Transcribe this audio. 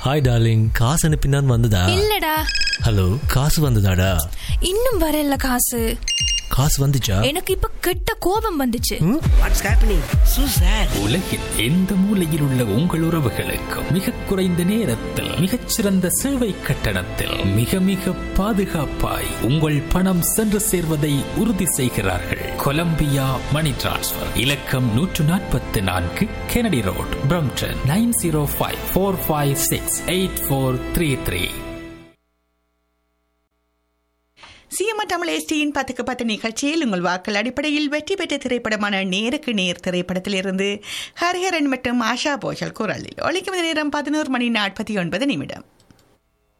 Hi darling, காசு அனுப்பினான் வந்ததா? இல்லடா. ஹலோ, காசு வந்ததாடா? இன்னும் வரல காசு. காசு வந்துச்சா? எனக்கு இப்ப கெட்ட கோபம் வந்துச்சு. What's happening சூசர்? உலகில் எந்த மூலையில் உள்ள உங்கள் உறவுகளுக்கும் மிக குறைந்த நேரத்தில் மிகச்சிறந்த சேவை கட்டணத்தில் மிக மிக பாதுகாப்பாய் உங்கள் பணம் சென்று சேர்வதை உறுதி செய்கிறார்கள். கொலம்பியா மணி டிரான்ஸ்ஃபர். இலக்கம் 144 Kennedy road, Brampton. 9054568433. CMR Tamil எஸ்டியின் 10க்கு 10 நிகழ்ச்சியில் உங்கள் வாக்கள் அடிப்படையில் வெற்றி பெற்ற திரைப்படமான நேருக்கு நேர் திரைப்படத்திலிருந்து ஹரிஹரன் மற்றும் ஆஷா போஷல் குரலில் ஒலிக்கும் நேரம் 11:49.